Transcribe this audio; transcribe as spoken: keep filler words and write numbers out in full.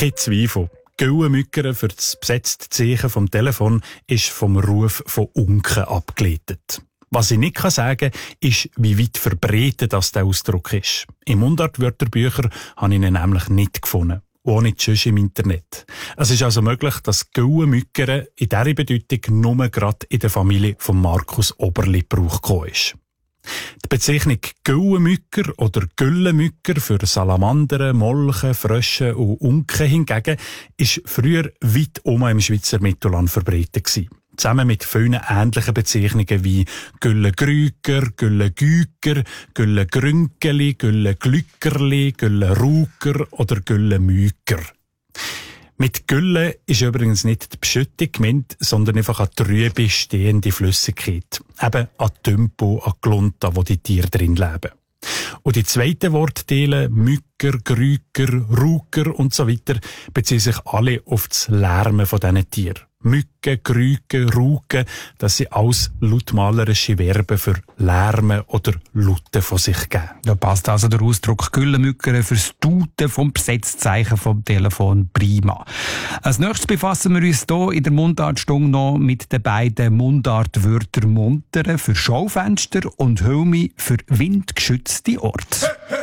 Kein Zweifel. Güllenmückern für das besetzte Zeichen vom Telefon ist vom Ruf von Unken abgeleitet. Was ich nicht sagen kann, ist, wie weit verbreitet das der Ausdruck ist. Im Mundartwörterbücher habe ich ihn nämlich nicht gefunden. Auch nicht sonst im Internet. Es ist also möglich, dass Güllenmückern in dieser Bedeutung nur gerade in der Familie von Markus Oberli Brauch gekommen ist. Die Bezeichnung Güllenmücker oder Güllenmücker für Salamandern, Molchen, Frösche und Unken hingegen ist früher weit um im Schweizer Mittelland verbreitet gewesen. Zusammen mit vielen ähnlichen Bezeichnungen wie Güllengrüger, Güllengüger, Güllengrünkeli, Güllenglückerli, Güllenruker oder Güllenmüker. Mit Gülle ist übrigens nicht die Beschüttung gemeint, sondern einfach eine trübe, stehende Flüssigkeit. Eben an Tümpo, an Glunta, wo die Tiere drin leben. Und die zweiten Wortteile, Mücker, Grüger, Ruker und so weiter, beziehen sich alle auf das Lärmen von diesen Tieren. Mücken, Grügen, Ruken, das sind alles lautmalerische Verben für Lärmen oder Lauten von sich geben. Da passt also der Ausdruck Güllenmückern fürs Tuten vom Besetzzeichen vom Telefon prima. Als nächstes befassen wir uns hier in der Mundartstunde noch mit den beiden Mundartwörtern Munteren für Schaufenster und Hülmi für windgeschützte Orte.